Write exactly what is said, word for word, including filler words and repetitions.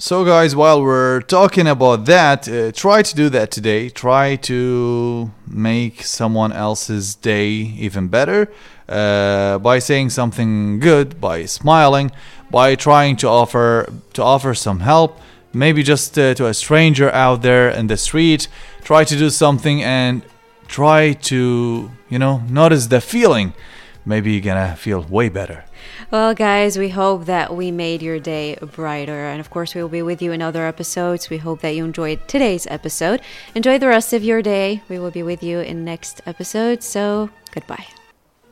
So, guys, while we're talking about that, uh, try to do that today. Try to make someone else's day even better uh, by saying something good, by smiling, by trying to offer to offer some help. Maybe just uh, to a stranger out there in the street. Try to do something and try to, you know, notice the feeling. Maybe you're gonna feel way better. Well, guys, we hope that we made your day brighter. And of course, we will be with you in other episodes. We hope that you enjoyed today's episode. Enjoy the rest of your day. We will be with you in next episode. So, goodbye.